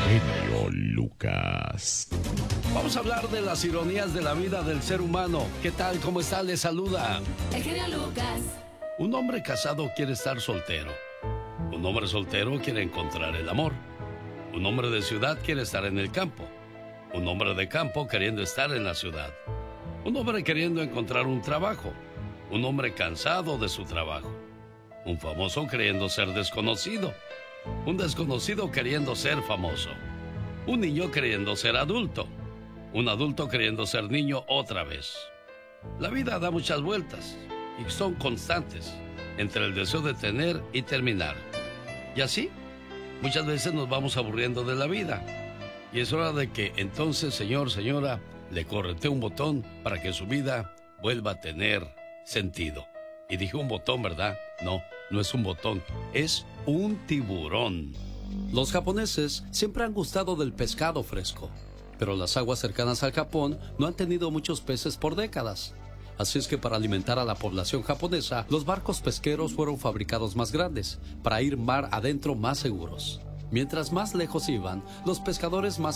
genio Lucas. Vamos a hablar de las ironías de la vida del ser humano. ¿Qué tal? ¿Cómo está? Le saluda el genio Lucas. Un hombre casado quiere estar soltero. Un hombre soltero quiere encontrar el amor. Un hombre de ciudad quiere estar en el campo. Un hombre de campo queriendo estar en la ciudad. Un hombre queriendo encontrar un trabajo. Un hombre cansado de su trabajo. Un famoso queriendo ser desconocido. Un desconocido queriendo ser famoso. Un niño queriendo ser adulto. Un adulto queriendo ser niño otra vez. La vida da muchas vueltas y son constantes entre el deseo de tener y terminar. Y así, muchas veces nos vamos aburriendo de la vida. Y es hora de que entonces, señor, señora, le corretee un botón para que su vida vuelva a tener sentido. Y dije un botón, ¿verdad? No, no es un botón, es un tiburón. Los japoneses siempre han gustado del pescado fresco, pero las aguas cercanas al Japón no han tenido muchos peces por décadas. Así es que para alimentar a la población japonesa, los barcos pesqueros fueron fabricados más grandes, para ir mar adentro más seguros. Mientras más lejos iban, los pescadores más